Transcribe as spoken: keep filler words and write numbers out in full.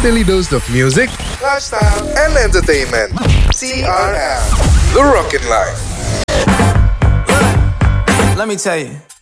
daily dose of music, lifestyle, and entertainment. T R L, The Rockin' Life. Let me tell you.